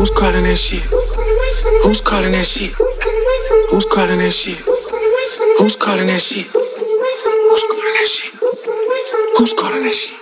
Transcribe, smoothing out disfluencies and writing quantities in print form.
Who's calling that shit? Who's calling that shit? Who's calling that shit? Who's calling that shit? Who's calling that shit? Who's calling that shit?